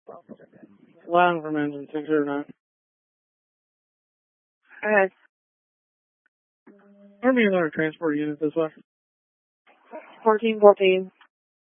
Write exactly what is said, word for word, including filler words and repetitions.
Line from engine six zero nine. Okay. Army and Leonard transport unit this way. fourteen fourteen.